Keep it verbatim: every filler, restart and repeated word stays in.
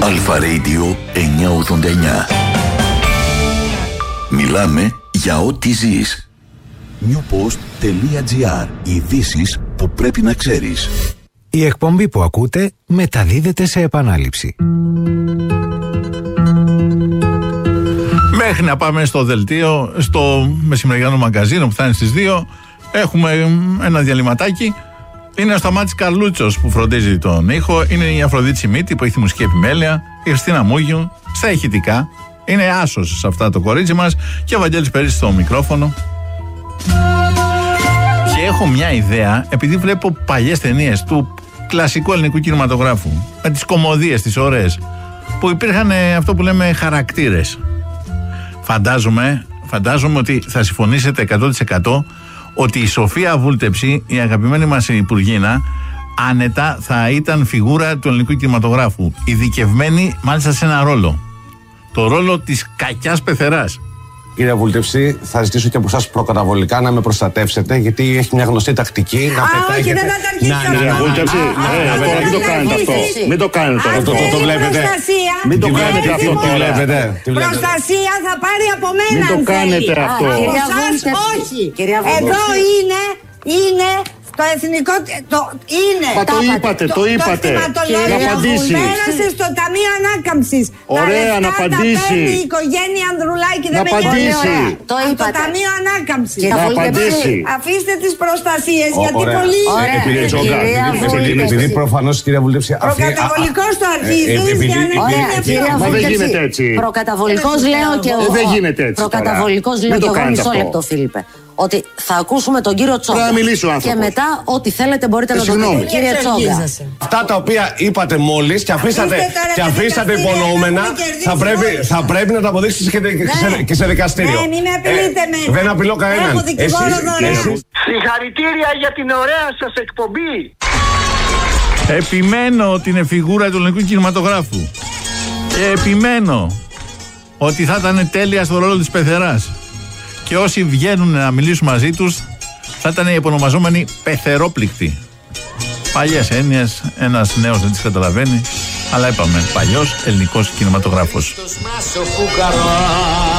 Αλφα Radio εννιακόσια ογδόντα εννιά. Μιλάμε για ό,τι ζεις. newpost.gr. Ειδήσεις που πρέπει να ξέρεις. Η εκπομπή που ακούτε μεταδίδεται σε επανάληψη. Μέχρι να πάμε στο δελτίο, στο μεσημεριανό μαγκαζίνο που θα είναι στις δύο, έχουμε ένα διαλυματάκι. Είναι ο Σταμάτης Καρλούτσος που φροντίζει τον ήχο. Είναι η Αφροδίτη Σιμίτη που έχει τη μουσική επιμέλεια. Η Χριστίνα Μούγιου στα ηχητικά. Είναι άσος σε αυτά το κορίτσι μας. Και ο Βαγγέλης Περίσης στο μικρόφωνο. Και έχω μια ιδέα, επειδή βλέπω παλιές ταινίες του κλασικού ελληνικού κινηματογράφου, με τις κωμωδίες, τις ωραίες, που υπήρχαν αυτό που λέμε χαρακτήρες. Φαντάζομαι, φαντάζομαι ότι θα συμφωνήσετε εκατό τοις εκατό ότι η Σοφία Βούλτεψη, η αγαπημένη μας υπουργίνα, άνετα θα ήταν φιγούρα του ελληνικού κινηματογράφου. Ειδικευμένη μάλιστα σε ένα ρόλο. Το ρόλο της κακιάς πεθεράς. Κύριε Βούλτεψη, θα ζητήσω και από εσάς προκαταβολικά να με προστατεύσετε, γιατί έχει μια γνωστή τακτική να πετάγετε. Κύριε Βούλτεψη, μην το κάνετε αυτό. Μην το κάνετε αυτό. Το βλέπετε. Μην το κάνετε αυτό. Το βλέπετε. Προστασία θα πάρει από μένα. Μην το κάνετε αυτό. Όχι. Εδώ είναι, είναι το εθνικό. Το είναι. Μα το είπατε, το είπατε. Να απαντήσει. Πέρασε στο Ταμείο Ανάκαμψης. Ωραία, να απαντήσει. Η οικογένεια Ανδρουλάκη δεν με απαντήσει. Το είπατε. Το Ταμείο Ανάκαμψης. Να απαντήσει. Αφήστε τις προστασίες, γιατί πολύ. Επειδή προφανώς, κυρία Βούλτεψη. Προκαταβολικός το αρχίζεις για να γίνει. Μα δεν γίνεται έτσι. Προκαταβολικός λέω και εγώ. Δεν γίνεται έτσι. Προκαταβολικός λέω και εγώ. Μισό λεπτό, Φίλιππε. Ότι θα ακούσουμε τον κύριο Τσόγκα. Και μετά, ό,τι θέλετε μπορείτε να το πείτε. Κύριε Τσόγκα. Αυτά τα οποία είπατε μόλις και αφήσατε, και αφήσατε υπονοούμενα, θα πρέπει, θα πρέπει να τα αποδείξετε και, ναι. και σε δικαστήριο. Ναι, μην με απειλείτε ε, με. Δεν απειλώ κανέναν. Συγχαρητήρια για την ωραία σας εκπομπή. Επιμένω ότι είναι φιγούρα του ελληνικού κινηματογράφου. Και επιμένω ότι θα ήταν τέλεια στο ρόλο της πεθεράς. Και όσοι βγαίνουν να μιλήσουν μαζί τους θα ήταν οι επωνομαζόμενοι πεθερόπληκτοι. Παλιές έννοιες, ένας νέος δεν τις καταλαβαίνει, αλλά είπαμε παλιός ελληνικός κινηματογράφος.